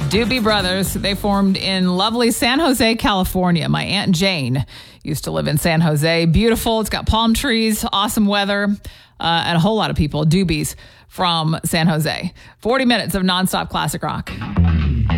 Doobie Brothers, they formed in lovely San Jose, California. My Aunt Jane used to live in San Jose. Beautiful. It's got palm trees, awesome weather, and a whole lot of people, Doobies from San Jose. 40 minutes of nonstop classic rock.